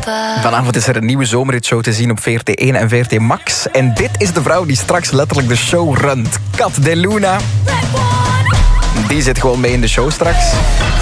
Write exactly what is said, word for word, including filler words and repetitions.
Vanavond is er een nieuwe zomerhitshow te zien op V R T één en V R T Max. En dit is de vrouw die straks letterlijk de show runt. Kat de Luna. Die zit gewoon mee in de show straks.